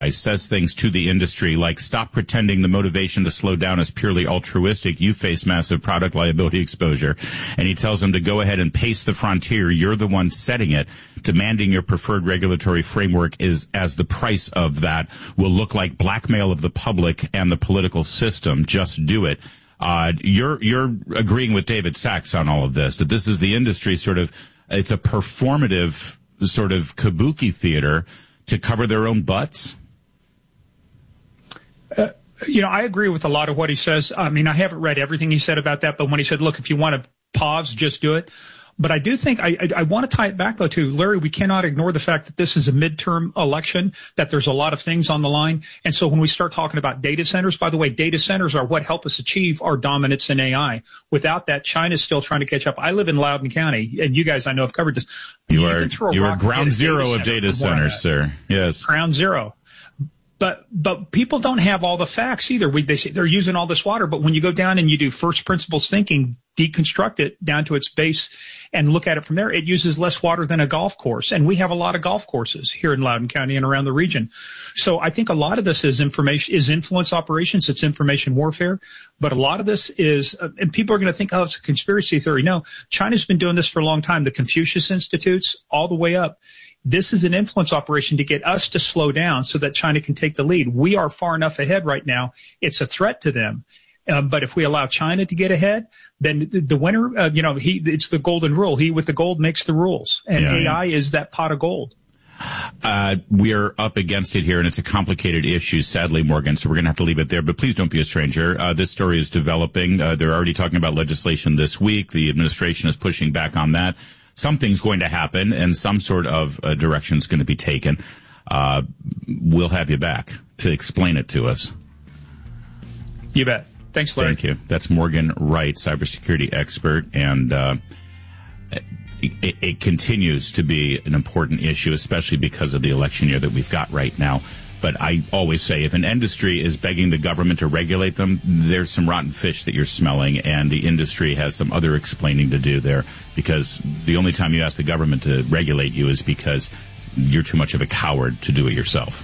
says things to the industry like, stop pretending the motivation to slow down is purely altruistic. You face massive product liability exposure. And he tells them to go ahead and pace the frontier. You're the one setting it. Demanding your preferred regulatory framework is, as the price of that will look like blackmail of the public and the political system. Just do it. You're agreeing with David Sachs on all of this, that this is the industry it's a performative sort of kabuki theater to cover their own butts? I agree with a lot of what he says. I mean, I haven't read everything he said about that, but when he said, look, if you want to pause, just do it. But I do think I want to tie it back, though, to Larry. We cannot ignore the fact that this is a midterm election, that there's a lot of things on the line. And so when we start talking about data centers, by the way, data centers are what help us achieve our dominance in AI. Without that, China's still trying to catch up. I live in Loudoun County, and you guys, I know, have covered this. You are ground zero of data centers, sir. Yes. Ground zero. But people don't have all the facts either. They say they're using all this water, but when you go down and you do first principles thinking, deconstruct it down to its base and look at it from there, it uses less water than a golf course. And we have a lot of golf courses here in Loudoun County and around the region. So I think a lot of this is influence operations. It's information warfare. But a lot of this is, and people are going to think, oh, it's a conspiracy theory. No, China's been doing this for a long time. The Confucius Institutes all the way up. This is an influence operation to get us to slow down so that China can take the lead. We are far enough ahead right now. It's a threat to them. But if we allow China to get ahead, then the winner, it's the golden rule. He with the gold makes the rules. And AI is that pot of gold. We're up against it here, and it's a complicated issue, sadly, Morgan, so we're going to have to leave it there. But please don't be a stranger. This story is developing. They're already talking about legislation this week. The administration is pushing back on that. Something's going to happen, and some sort of direction is going to be taken. We'll have you back to explain it to us. You bet. Thanks, Larry. Thank you. That's Morgan Wright, cybersecurity expert, and it continues to be an important issue, especially because of the election year that we've got right now. But I always say, if an industry is begging the government to regulate them, there's some rotten fish that you're smelling, and the industry has some other explaining to do there, because the only time you ask the government to regulate you is because you're too much of a coward to do it yourself.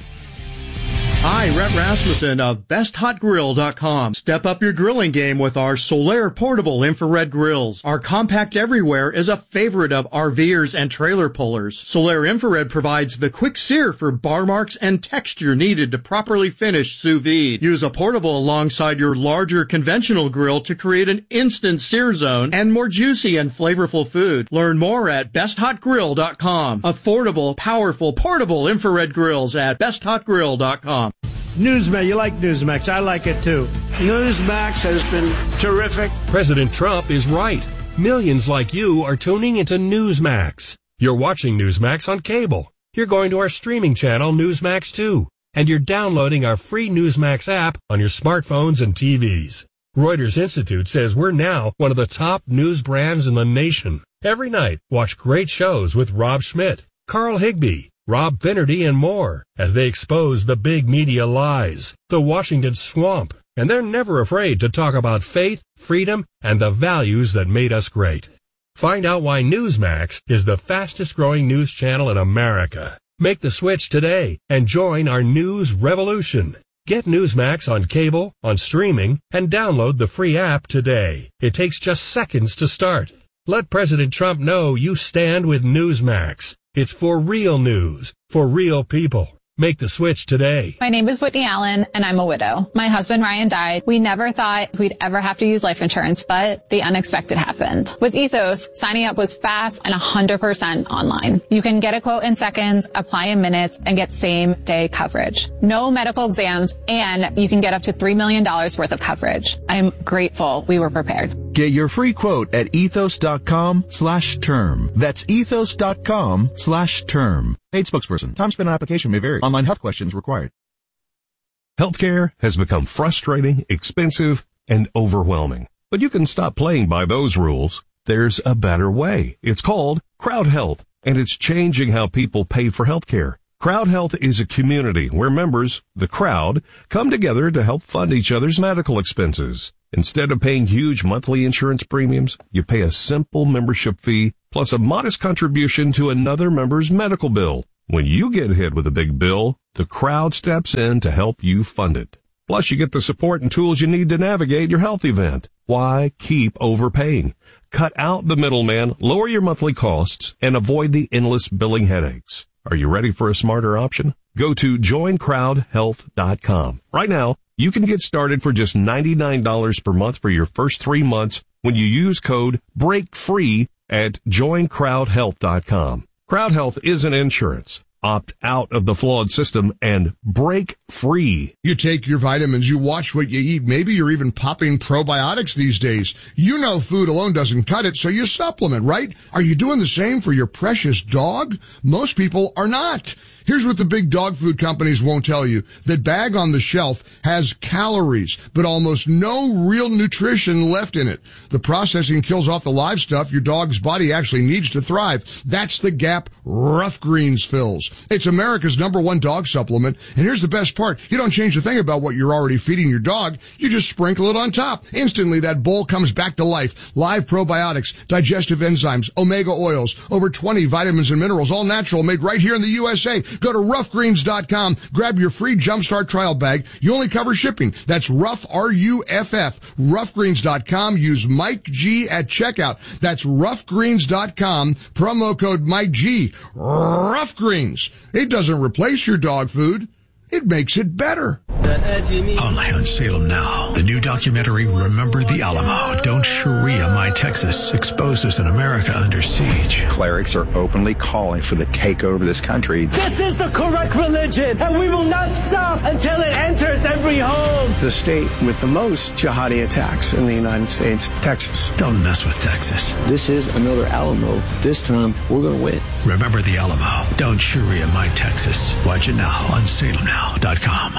Hi, Rhett Rasmussen of BestHotGrill.com. Step up your grilling game with our Solaire portable infrared grills. Our compact everywhere is a favorite of RVers and trailer pullers. Solaire infrared provides the quick sear for bar marks and texture needed to properly finish sous vide. Use a portable alongside your larger conventional grill to create an instant sear zone and more juicy and flavorful food. Learn more at BestHotGrill.com. Affordable, powerful, portable infrared grills at BestHotGrill.com. Newsmax, you like Newsmax. I like it too. Newsmax has been terrific. President Trump is right. Millions like you are tuning into Newsmax. You're watching Newsmax on cable. You're going to our streaming channel, Newsmax 2. And you're downloading our free Newsmax app on your smartphones and TVs. Reuters Institute says we're now one of the top news brands in the nation. Every night, watch great shows with Rob Schmidt, Carl Higbie, Rob Finnerty, and more as they expose the big media lies, the Washington swamp, and they're never afraid to talk about faith, freedom, and the values that made us great. Find out why Newsmax is the fastest growing news channel in America. Make the switch today and join our news revolution. Get Newsmax on cable, on streaming, and download the free app today. It takes just seconds to start. Let President Trump know you stand with Newsmax. It's for real news, for real people. Make the switch today. My name is Whitney Allen, and I'm a widow. My husband, Ryan, died. We never thought we'd ever have to use life insurance, but the unexpected happened. With Ethos, signing up was fast and 100% online. You can get a quote in seconds, apply in minutes, and get same-day coverage. No medical exams, and you can get up to $3 million worth of coverage. I'm grateful we were prepared. Get your free quote at ethos.com/term. That's ethos.com/term. Paid spokesperson. Time spent on application may vary. Online health questions required. Healthcare has become frustrating, expensive, and overwhelming. But you can stop playing by those rules. There's a better way. It's called Crowd Health, and it's changing how people pay for healthcare. Crowd Health is a community where members, the crowd, come together to help fund each other's medical expenses. Instead of paying huge monthly insurance premiums, you pay a simple membership fee plus a modest contribution to another member's medical bill. When you get hit with a big bill, the Crowd steps in to help you fund it. Plus, you get the support and tools you need to navigate your health event. Why keep overpaying? Cut out the middleman, lower your monthly costs, and avoid the endless billing headaches. Are you ready for a smarter option? Go to joincrowdhealth.com. Right now, you can get started for just $99 per month for your first 3 months when you use code BREAKFREE at joincrowdhealth.com. Crowd Health isn't insurance. Opt out of the flawed system and break free. You take your vitamins, you watch what you eat. Maybe you're even popping probiotics these days. You know food alone doesn't cut it, so you supplement, right? Are you doing the same for your precious dog? Most people are not. Here's what the big dog food companies won't tell you. That bag on the shelf has calories, but almost no real nutrition left in it. The processing kills off the live stuff your dog's body actually needs to thrive. That's the gap Rough Greens fills. It's America's #1 dog supplement, and here's the best part. You don't change a thing about what you're already feeding your dog. You just sprinkle it on top. Instantly, that bowl comes back to life. Live probiotics, digestive enzymes, omega oils, over 20 vitamins and minerals, all natural, made right here in the USA. Go to roughgreens.com, grab your free Jumpstart trial bag. You only cover shipping. That's Rough, R-U-F-F. Roughgreens.com. Use Mike G at checkout. That's roughgreens.com. Promo code Mike G. Rough Greens. It doesn't replace your dog food. It makes it better. Only on Salem Now. The new documentary, Remember the Alamo. Don't Sharia My Texas. Exposes an America under siege. Clerics are openly calling for the takeover of this country. This is the correct religion, and we will not stop until it enters every home. The state with the most jihadi attacks in the United States, Texas. Don't mess with Texas. This is another Alamo. This time, we're going to win. Remember the Alamo. Don't Sharia My Texas. Watch it now on SalemNow.com.